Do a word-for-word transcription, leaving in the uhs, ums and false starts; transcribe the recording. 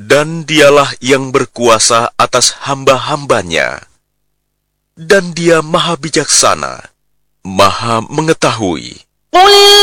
Dan dialah yang berkuasa atas hamba-hambanya. Dan dia maha bijaksana, maha mengetahui.